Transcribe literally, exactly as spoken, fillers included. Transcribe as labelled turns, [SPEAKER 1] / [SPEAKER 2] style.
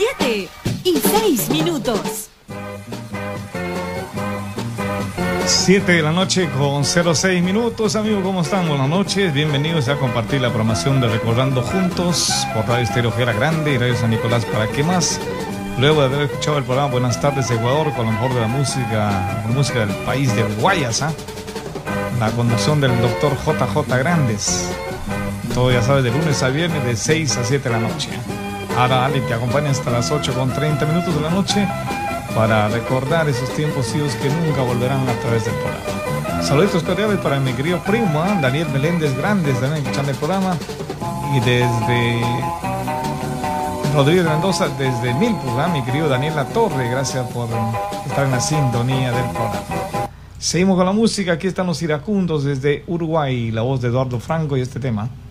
[SPEAKER 1] siete y seis minutos.
[SPEAKER 2] siete de la noche con cero seis minutos. Amigos, ¿cómo están? Buenas noches, bienvenidos a compartir la programación de Recordando Juntos por Radio Estéreo Fiera Grande y Radio San Nicolás. ¿Para qué más? Luego de haber escuchado el programa Buenas tardes Ecuador, con lo mejor de la música, la música del país del Guayas, ¿eh? La conducción del doctor J J Grandes. Todo, ya sabes, de lunes a viernes de seis a siete de la noche. Ahora Ale te acompaña hasta las ocho con treinta minutos de la noche para recordar esos tiempos idos que nunca volverán a través del programa. Saluditos cordiales para mi querido primo, ¿eh? Daniel Meléndez Grandes, también escuchando el programa. Y desde Rodríguez de Mendoza, desde Milpus, ¿eh? Mi querido Daniel La Torre, gracias por estar en la sintonía del programa. Seguimos con la música, aquí están los iracundos desde Uruguay, la voz de Eduardo Franco y este tema.